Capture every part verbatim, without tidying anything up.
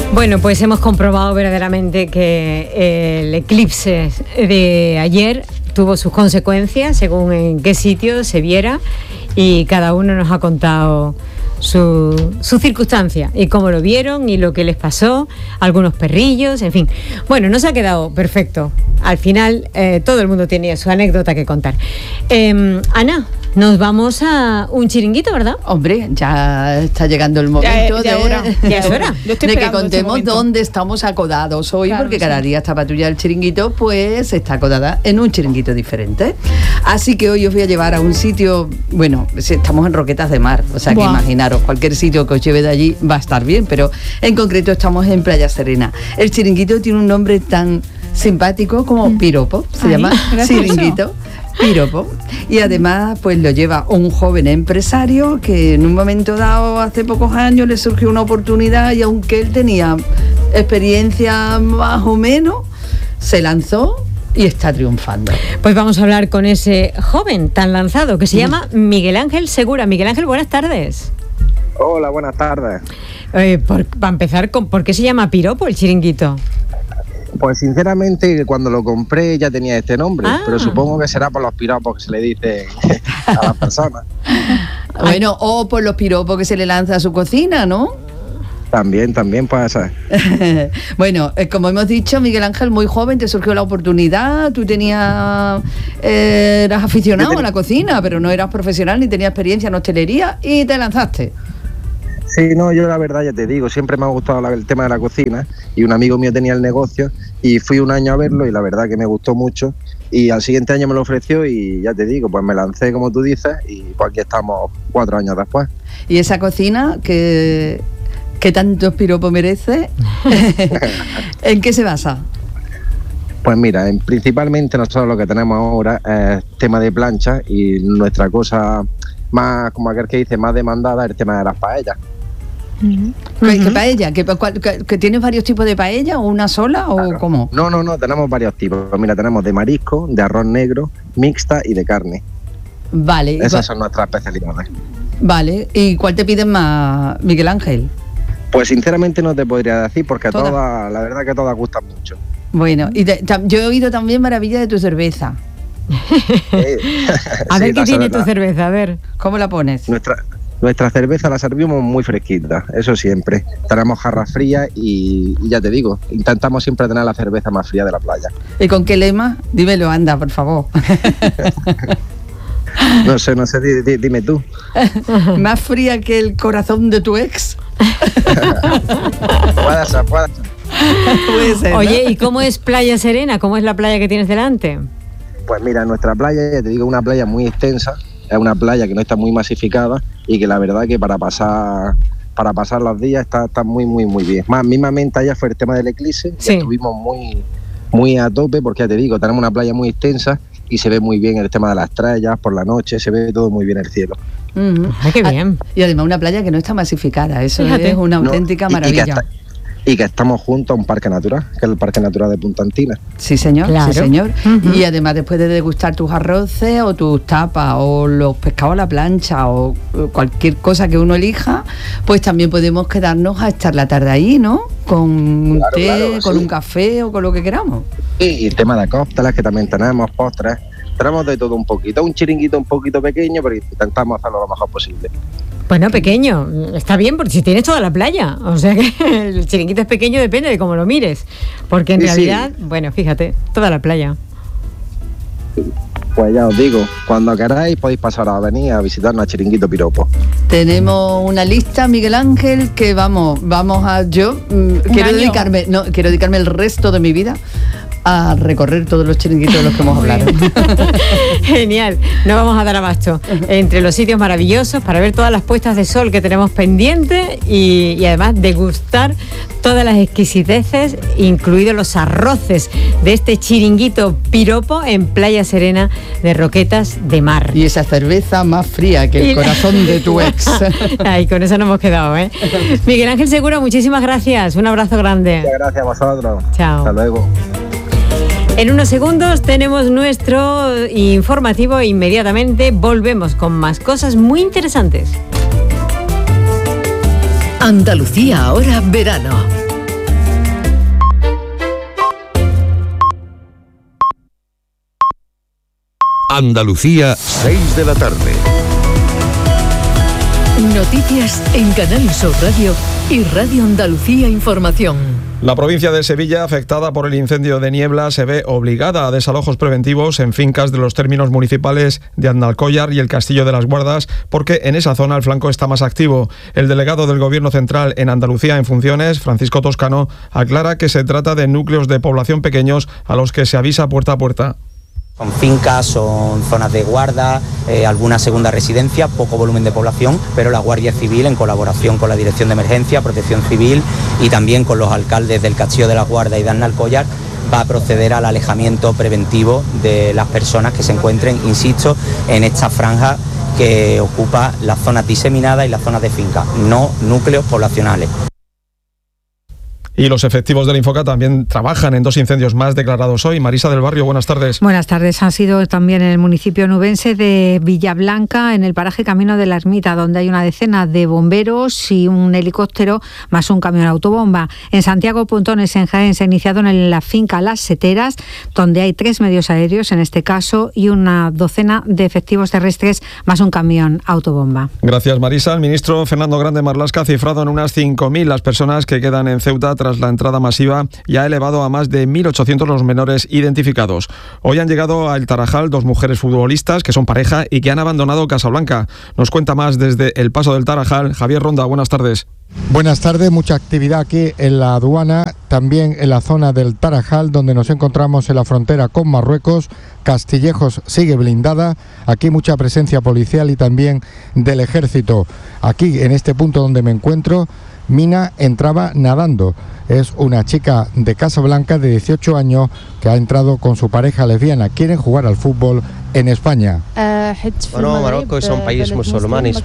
Bueno, pues hemos comprobado verdaderamente que el eclipse de ayer tuvo sus consecuencias según en qué sitio se viera, y cada uno nos ha contado su, su circunstancia y cómo lo vieron y lo que les pasó, algunos perrillos, en fin. Bueno, nos ha quedado perfecto. Al final eh, todo el mundo tenía su anécdota que contar. Eh, Ana, nos vamos a un chiringuito, ¿verdad? Hombre, ya está llegando el momento ya, ya de, hora. Ya es hora. de que contemos dónde estamos acodados hoy, claro, porque cada sí. día esta patrulla del chiringuito pues está acodada en un chiringuito diferente. Así que hoy os voy a llevar a un sitio, bueno, estamos en Roquetas de Mar, o sea que wow. imaginaros, cualquier sitio que os lleve de allí va a estar bien, pero en concreto estamos en Playa Serena. El chiringuito tiene un nombre tan simpático como Piropo, se Ay, llama chiringuito Piropo, y además pues lo lleva un joven empresario que en un momento dado, hace pocos años, le surgió una oportunidad, y aunque él tenía experiencia más o menos, se lanzó y está triunfando. Pues vamos a hablar con ese joven tan lanzado que se mm. llama Miguel Ángel Segura. Miguel Ángel, buenas tardes. Hola, buenas tardes. Eh, por, para empezar, ¿por qué se llama Piropo el chiringuito? Pues sinceramente cuando lo compré ya tenía este nombre, ah. pero supongo que será por los piropos que se le dice a las personas. Bueno, o por los piropos que se le lanza a su cocina, ¿no? También, también puede ser. Bueno, eh, como hemos dicho, Miguel Ángel, muy joven, te surgió la oportunidad, tú tenías, eh, eras aficionado ten... a la cocina, pero no eras profesional ni tenías experiencia en hostelería y te lanzaste. Sí, no, yo la verdad ya te digo, siempre me ha gustado la, el tema de la cocina, y un amigo mío tenía el negocio y fui un año a verlo y la verdad que me gustó mucho, y al siguiente año me lo ofreció y ya te digo, pues me lancé como tú dices y pues aquí estamos cuatro años después. ¿Y esa cocina que, que tantos piropos merece, en qué se basa? Pues mira, en, principalmente nosotros lo que tenemos ahora es tema de plancha, y nuestra cosa más, como aquel que dice, más demandada es el tema de las paellas. Uh-huh. ¿Qué, ¿Qué paella? ¿Que, que, que tienes varios tipos de paella o una sola o claro. cómo? No, no, no, tenemos varios tipos. Mira, tenemos de marisco, de arroz negro, mixta y de carne. Vale. Esas son nuestras especialidades. Vale, ¿y cuál te piden más, Miguel Ángel? Pues sinceramente no te podría decir, porque todas, toda, la verdad que todas gustan mucho. Bueno, y te, ta, yo he oído también maravilla de tu cerveza. Eh, a sí, ver qué tiene tu cerveza, a ver. ¿Cómo la pones? Nuestra... Nuestra cerveza la servimos muy fresquita, eso siempre. Tenemos jarras frías y, y ya te digo, intentamos siempre tener la cerveza más fría de la playa. ¿Y con qué lema? Dímelo, anda, por favor. No sé, no sé, di, di, dime tú. ¿Más fría que el corazón de tu ex? Puede ser, puede ser. Puede ser, ¿no? Oye, ¿y cómo es Playa Serena? ¿Cómo es la playa que tienes delante? Pues mira, nuestra playa, ya te digo, una playa muy extensa. Es una playa que no está muy masificada y que la verdad que para pasar para pasar los días está, está muy, muy, muy bien. Más mismamente allá fue el tema del eclipse, sí. Estuvimos muy, muy a tope, porque ya te digo, tenemos una playa muy extensa y se ve muy bien el tema de las estrellas por la noche, se ve todo muy bien el cielo. Uh-huh. Ay, qué bien. Y además una playa que no está masificada, eso Fíjate. es una auténtica no, y, maravilla. Y que, está, y que estamos junto a un parque natural, que es el Parque Natural de Punta Antina. Sí, señor, claro. sí, señor. Uh-huh. Y además, después de degustar tus arroces o tus tapas o los pescados a la plancha o cualquier cosa que uno elija, pues también podemos quedarnos a estar la tarde ahí, ¿no? Con un claro, té, claro, con sí. un café o con lo que queramos. Sí, y el tema de cócteles que también tenemos, postres. Tenemos de todo un poquito, un chiringuito un poquito pequeño, pero intentamos hacerlo lo mejor posible. Bueno, pequeño, está bien, porque si tienes toda la playa, o sea que el chiringuito es pequeño, depende de cómo lo mires, porque en sí, realidad, sí. bueno, fíjate, toda la playa. Pues ya os digo, cuando queráis podéis pasar a venir a visitarnos a Chiringuito Piropo. Tenemos una lista, Miguel Ángel, que vamos, vamos a, yo mmm, quiero año. dedicarme, no, quiero dedicarme el resto de mi vida a recorrer todos los chiringuitos de los que hemos hablado. Genial, no vamos a dar abasto entre los sitios maravillosos para ver todas las puestas de sol que tenemos pendientes y, y además degustar todas las exquisiteces, incluidos los arroces de este chiringuito Piropo en Playa Serena de Roquetas de Mar. Y esa cerveza más fría que el y corazón la... de tu ex. Ay, con eso nos hemos quedado, ¿eh? Miguel Ángel Segura, muchísimas gracias, un abrazo grande. Muchas gracias a vosotros. Chao. Hasta luego. En unos segundos tenemos nuestro informativo e inmediatamente volvemos con más cosas muy interesantes. Andalucía ahora verano. Andalucía, seis de la tarde. Noticias en Canal Sur Radio y Radio Andalucía Información. La provincia de Sevilla, afectada por el incendio de Niebla, se ve obligada a desalojos preventivos en fincas de los términos municipales de Andalcollar y el Castillo de las Guardas, porque en esa zona el flanco está más activo. El delegado del Gobierno Central en Andalucía en funciones, Francisco Toscano, aclara que se trata de núcleos de población pequeños a los que se avisa puerta a puerta. Son fincas, son zonas de guarda, eh, alguna segunda residencia, poco volumen de población, pero la Guardia Civil, en colaboración con la Dirección de Emergencia, Protección Civil y también con los alcaldes del Castillo de las Guardas y de Andalcollar, va a proceder al alejamiento preventivo de las personas que se encuentren, insisto, en esta franja que ocupa las zonas diseminadas y las zonas de finca, no núcleos poblacionales. Y los efectivos del Infoca también trabajan en dos incendios más declarados hoy. Marisa del Barrio, buenas tardes. Buenas tardes. Han sido también en el municipio nubense de Villablanca, en el paraje Camino de la Ermita, donde hay una decena de bomberos y un helicóptero más un camión autobomba. En Santiago Pontones, en Jaén, se ha iniciado en la finca Las Seteras, donde hay tres medios aéreos en este caso y una docena de efectivos terrestres más un camión autobomba. Gracias, Marisa. El ministro Fernando Grande Marlaska ha cifrado en unas cinco mil las personas que quedan en Ceuta tras la entrada masiva y ha elevado a más de mil ochocientos los menores identificados. Hoy han llegado a El Tarajal dos mujeres futbolistas que son pareja y que han abandonado Casablanca. Nos cuenta más desde el Paso del Tarajal, Javier Ronda, buenas tardes. Buenas tardes, mucha actividad aquí en la aduana, también en la zona del Tarajal, donde nos encontramos en la frontera con Marruecos. Castillejos sigue blindada, aquí mucha presencia policial y también del ejército. Aquí, en este punto donde me encuentro, Mina entraba nadando. Es una chica de Casablanca de dieciocho años que ha entrado con su pareja lesbiana. Quieren jugar al fútbol en España. Bueno, Marruecos es un país musulmán, es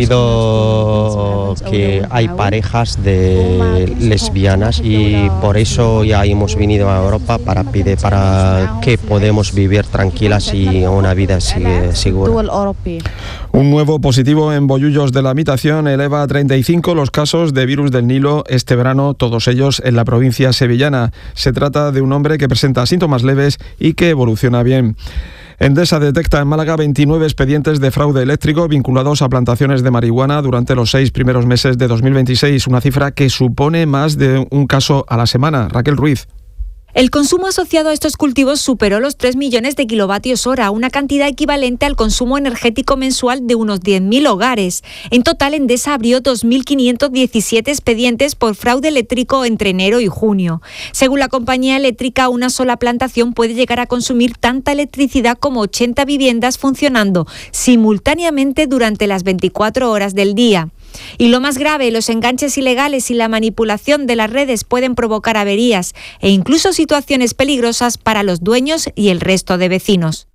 prohibido que hay parejas de lesbianas y por eso ya hemos venido a Europa para pedir para que podamos vivir tranquilas y una vida segura. Un nuevo positivo en Bollullos de la Habitación eleva a treinta y cinco los casos de virus del Nilo este verano, todos ellos en la provincia sevillana. Se trata de un hombre que presenta síntomas leves y que evoluciona bien. Endesa detecta en Málaga veintinueve expedientes de fraude eléctrico vinculados a plantaciones de marihuana durante los seis primeros meses de dos mil veintiséis, una cifra que supone más de un caso a la semana. Raquel Ruiz. El consumo asociado a estos cultivos superó los tres millones de kilovatios hora, una cantidad equivalente al consumo energético mensual de unos diez mil hogares. En total, Endesa abrió dos mil quinientos diecisiete expedientes por fraude eléctrico entre enero y junio. Según la compañía eléctrica, una sola plantación puede llegar a consumir tanta electricidad como ochenta viviendas funcionando simultáneamente durante las veinticuatro horas del día. Y lo más grave, los enganches ilegales y la manipulación de las redes pueden provocar averías e incluso situaciones peligrosas para los dueños y el resto de vecinos.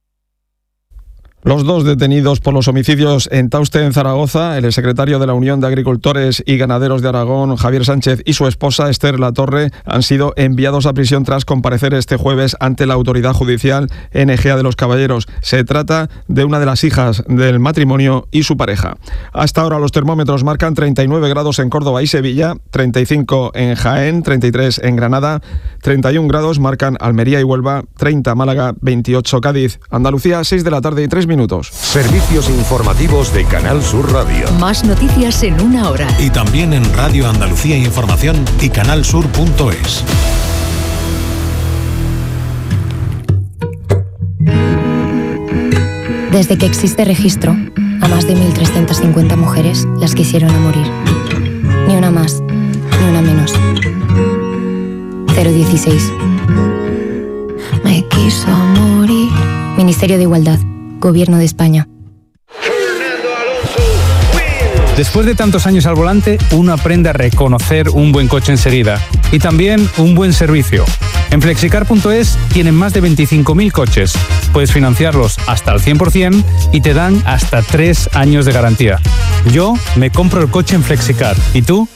Los dos detenidos por los homicidios en Tauste, en Zaragoza, el secretario de la Unión de Agricultores y Ganaderos de Aragón, Javier Sánchez, y su esposa, Esther Latorre, han sido enviados a prisión tras comparecer este jueves ante la autoridad judicial en Ejea de los Caballeros. Se trata de una de las hijas del matrimonio y su pareja. Hasta ahora los termómetros marcan treinta y nueve grados en Córdoba y Sevilla, treinta y cinco en Jaén, treinta y tres en Granada, treinta y un grados marcan Almería y Huelva, treinta Málaga, veintiocho Cádiz. Andalucía, seis de la tarde y tres minutos. Minutos. Servicios informativos de Canal Sur Radio. Más noticias en una hora. Y también en Radio Andalucía Información y canalsur punto es. Desde que existe registro, a más de mil trescientas cincuenta mujeres las quisieron a morir. Ni una más, ni una menos. cero dieciséis. Me quiso morir. Ministerio de Igualdad. Gobierno de España. Después de tantos años al volante, uno aprende a reconocer un buen coche enseguida y también un buen servicio. En flexicar punto es tienen más de veinticinco mil coches. Puedes financiarlos hasta el cien por ciento y te dan hasta tres años de garantía. Yo me compro el coche en Flexicar. ¿Y tú?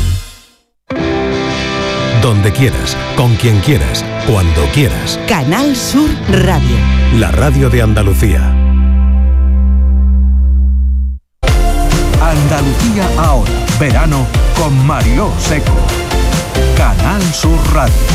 Donde quieras, con quien quieras, cuando quieras. Canal Sur Radio. La radio de Andalucía. Andalucía ahora, verano con Mariló Seco. Canal Sur Radio.